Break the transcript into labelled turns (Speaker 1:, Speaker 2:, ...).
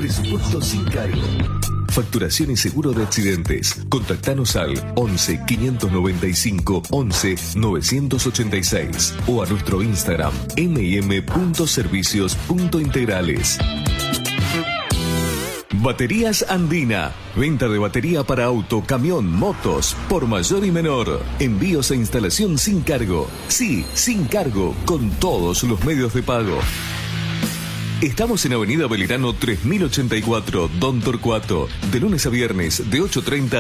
Speaker 1: Presupuesto sin cargo. Facturación y seguro de accidentes. Contactanos al 11 595 11 986 o a nuestro Instagram mm.servicios.integrales. Baterías Andina. Venta de batería para auto, camión, motos, por mayor y menor. Envíos e instalación sin cargo. Sí, sin cargo, con todos los medios de pago. Estamos en Avenida Belgrano 3084, Don Torcuato. De lunes a viernes, de 8:30